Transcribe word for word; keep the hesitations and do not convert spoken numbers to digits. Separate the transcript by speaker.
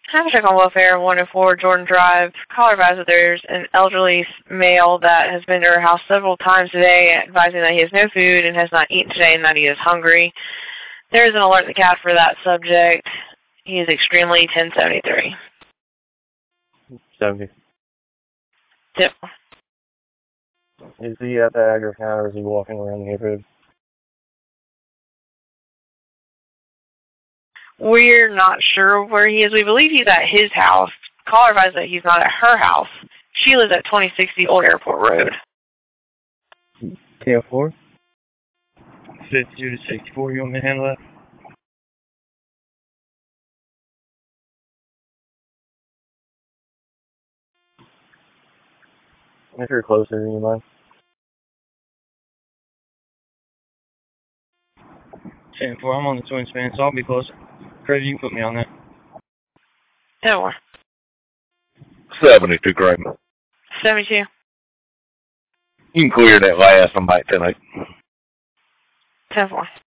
Speaker 1: Have a check on welfare, one oh four Jordan Drive. Caller advised that there's an elderly male that has been to her house several times today, advising that he has no food and has not eaten today and that he is hungry. There is an alert in the cab for that subject. He is extremely ten seventy-three.
Speaker 2: seventy.
Speaker 1: Yep.
Speaker 2: Is he at the Agra counter or is he walking around the neighborhood?
Speaker 1: We're not sure where he is. We believe he's at his house. Caller advised that he's not at her house. She lives at twenty sixty Old Airport Road.
Speaker 2: ten four? fifty-two to sixty-four, you want me to handle that? If you're closer, do you mind? ten four, I'm on the twin span, so I'll be closer. Crazy, you can put me on that.
Speaker 1: ten four.
Speaker 3: seventy-two, Craig.
Speaker 1: seventy-two.
Speaker 3: You can clear that last one back tonight.
Speaker 1: ten four.